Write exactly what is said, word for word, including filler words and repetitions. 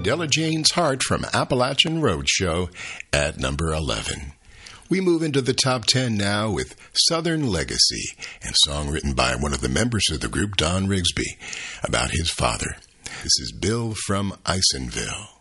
Della Jane's Heart from Appalachian Roadshow at number eleven. We move into the top ten now with Southern Legacy, and a song written by one of the members of the group, Don Rigsby, about his father. This is Bill from Isonville.